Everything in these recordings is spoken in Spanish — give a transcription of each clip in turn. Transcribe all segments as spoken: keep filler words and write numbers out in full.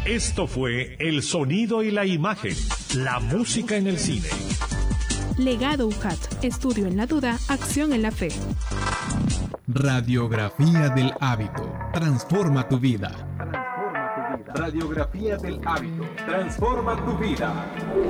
Esto fue El Sonido y la Imagen, la música en el cine. Legado U J A T, estudio en la duda, acción en la fe. Radiografía del hábito, transforma tu vida. Transforma tu vida. Radiografía del hábito, transforma tu vida.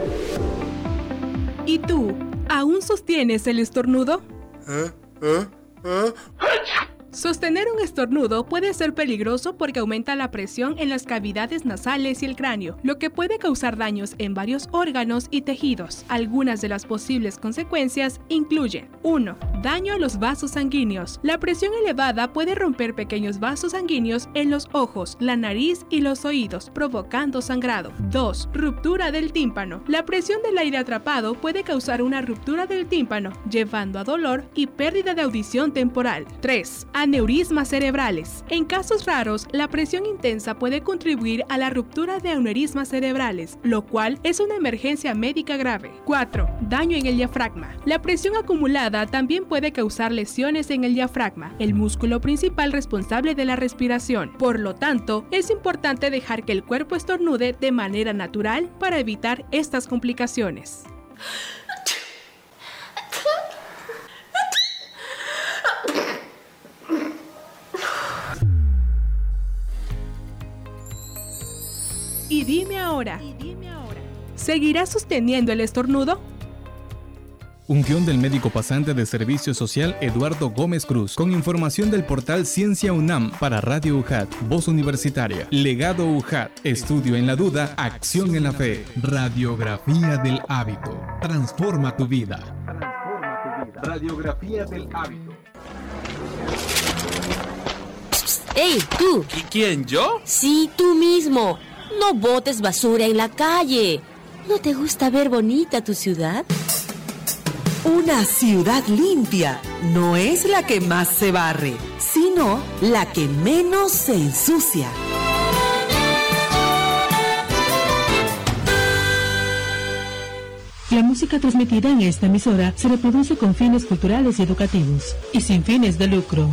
¿Y tú, aún sostienes el estornudo? ¿Eh? ¿Eh? ¿Eh? Sostener un estornudo puede ser peligroso porque aumenta la presión en las cavidades nasales y el cráneo, lo que puede causar daños en varios órganos y tejidos. Algunas de las posibles consecuencias incluyen: uno. Daño a los vasos sanguíneos. La presión elevada puede romper pequeños vasos sanguíneos en los ojos, la nariz y los oídos, provocando sangrado. dos. Ruptura del tímpano. La presión del aire atrapado puede causar una ruptura del tímpano, llevando a dolor y pérdida de audición temporal. tres. Aneurismas cerebrales. En casos raros, la presión intensa puede contribuir a la ruptura de aneurismas cerebrales, lo cual es una emergencia médica grave. cuatro. Daño en el diafragma. La presión acumulada también puede causar lesiones en el diafragma, el músculo principal responsable de la respiración. Por lo tanto, es importante dejar que el cuerpo estornude de manera natural para evitar estas complicaciones. Y dime ahora, ¿seguirás sosteniendo el estornudo? Un guión del médico pasante de Servicio Social Eduardo Gómez Cruz, con información del portal Ciencia UNAM para Radio U J A T, Voz Universitaria. Legado U J A T, estudio en la duda, acción en la fe. Radiografía del hábito, transforma tu vida. Transforma tu vida. Radiografía del hábito. ¡Ey, tú! ¿Quién, yo? Sí, tú mismo. No botes basura en la calle. ¿No te gusta ver bonita tu ciudad? Una ciudad limpia no es la que más se barre, sino la que menos se ensucia. La música transmitida en esta emisora se reproduce con fines culturales y educativos y sin fines de lucro.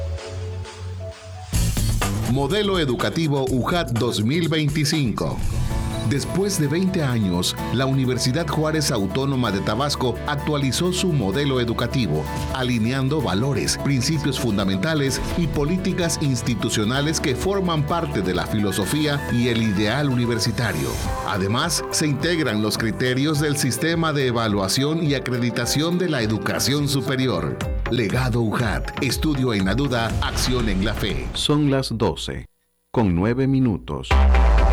Modelo Educativo U J A T dos mil veinticinco. Después de veinte años, la Universidad Juárez Autónoma de Tabasco actualizó su modelo educativo, alineando valores, principios fundamentales y políticas institucionales que forman parte de la filosofía y el ideal universitario. Además, se integran los criterios del sistema de evaluación y acreditación de la educación superior. Legado U J A T, estudio en la duda, acción en la fe. Son las doce, con nueve minutos.